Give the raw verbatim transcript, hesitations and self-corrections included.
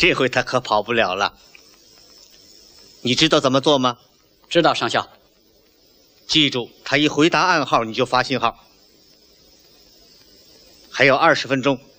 这回他可跑不了了。你知道怎么做吗？ 知道，上校。 记住，他一回答暗号，你就发信号。还有二十分钟。